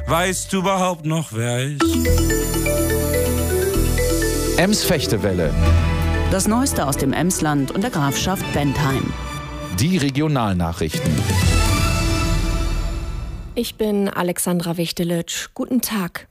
Weißt du überhaupt noch, wer ich? Ems-Fechtewelle. Das Neueste aus dem Emsland und der Grafschaft Bentheim. Die Regionalnachrichten. Ich bin Alexandra Wichtelitsch. Guten Tag.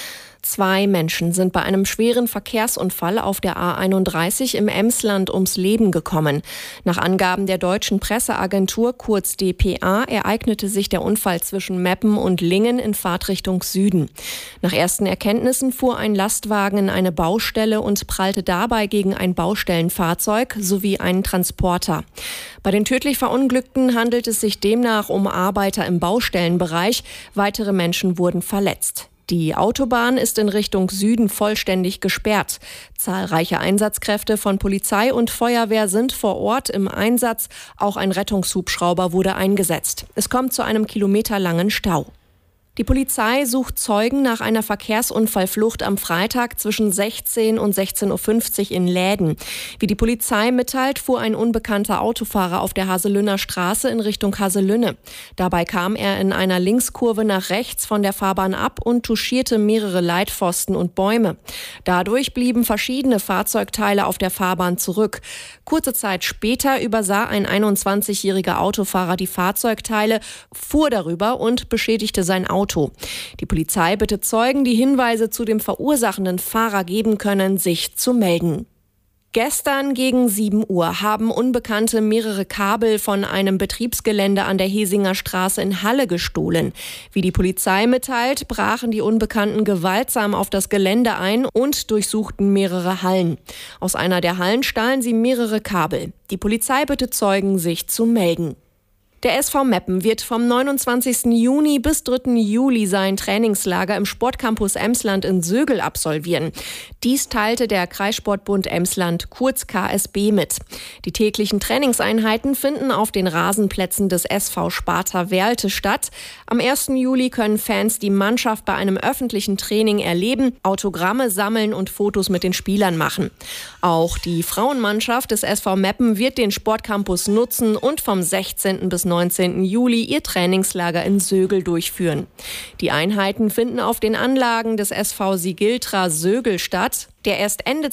2 Menschen sind bei einem schweren Verkehrsunfall auf der A31 im Emsland ums Leben gekommen. Nach Angaben der deutschen Presseagentur, kurz dpa, ereignete sich der Unfall zwischen Meppen und Lingen in Fahrtrichtung Süden. Nach ersten Erkenntnissen fuhr ein Lastwagen in eine Baustelle und prallte dabei gegen ein Baustellenfahrzeug sowie einen Transporter. Bei den tödlich Verunglückten handelt es sich demnach um Arbeiter im Baustellenbereich. Weitere Menschen wurden verletzt. Die Autobahn ist in Richtung Süden vollständig gesperrt. Zahlreiche Einsatzkräfte von Polizei und Feuerwehr sind vor Ort im Einsatz. Auch ein Rettungshubschrauber wurde eingesetzt. Es kommt zu einem kilometerlangen Stau. Die Polizei sucht Zeugen nach einer Verkehrsunfallflucht am Freitag zwischen 16 und 16.50 Uhr in Läden. Wie die Polizei mitteilt, fuhr ein unbekannter Autofahrer auf der Haselünner Straße in Richtung Haselünne. Dabei kam er in einer Linkskurve nach rechts von der Fahrbahn ab und touchierte mehrere Leitpfosten und Bäume. Dadurch blieben verschiedene Fahrzeugteile auf der Fahrbahn zurück. Kurze Zeit später übersah ein 21-jähriger Autofahrer die Fahrzeugteile, fuhr darüber und beschädigte sein Auto. Die Polizei bittet Zeugen, die Hinweise zu dem verursachenden Fahrer geben können, sich zu melden. Gestern gegen 7 Uhr haben Unbekannte mehrere Kabel von einem Betriebsgelände an der Hesinger Straße in Halle gestohlen. Wie die Polizei mitteilt, brachen die Unbekannten gewaltsam auf das Gelände ein und durchsuchten mehrere Hallen. Aus einer der Hallen stahlen sie mehrere Kabel. Die Polizei bittet Zeugen, sich zu melden. Der SV Meppen wird vom 29. Juni bis 3. Juli sein Trainingslager im Sportcampus Emsland in Sögel absolvieren. Dies teilte der Kreissportbund Emsland, kurz KSB, mit. Die täglichen Trainingseinheiten finden auf den Rasenplätzen des SV Sparta Werlte statt. Am 1. Juli können Fans die Mannschaft bei einem öffentlichen Training erleben, Autogramme sammeln und Fotos mit den Spielern machen. Auch die Frauenmannschaft des SV Meppen wird den Sportcampus nutzen und vom 16. bis 19. Juli ihr Trainingslager in Sögel durchführen. Die Einheiten finden auf den Anlagen des SV Sigiltra Sögel statt. Der erst Ende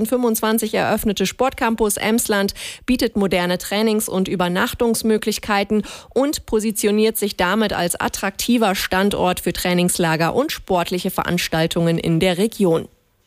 2025 eröffnete Sportcampus Emsland bietet moderne Trainings- und Übernachtungsmöglichkeiten und positioniert sich damit als attraktiver Standort für Trainingslager und sportliche Veranstaltungen in der Region.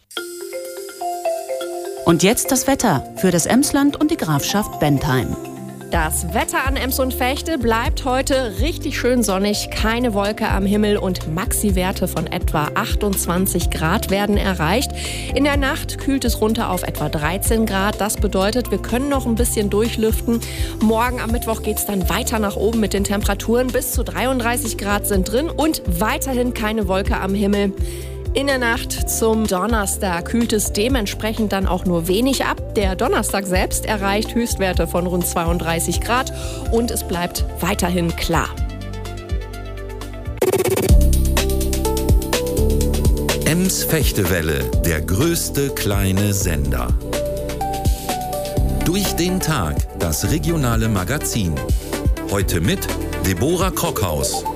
Und jetzt das Wetter für das Emsland und die Grafschaft Bentheim. Das Wetter an Ems und Vechte bleibt heute richtig schön sonnig, keine Wolke am Himmel und Maxi-Werte von etwa 28 Grad werden erreicht. In der Nacht kühlt es runter auf etwa 13 Grad. Das bedeutet, wir können noch ein bisschen durchlüften. Morgen am Mittwoch geht es dann weiter nach oben mit den Temperaturen. Bis zu 33 Grad sind drin und weiterhin keine Wolke am Himmel. In der Nacht zum Donnerstag kühlt es dementsprechend dann auch nur wenig ab. Der Donnerstag selbst erreicht Höchstwerte von rund 32 Grad und es bleibt weiterhin klar. Ems-Fechtewelle, der größte kleine Sender. Durch den Tag, das regionale Magazin. Heute mit Deborah Krockhaus.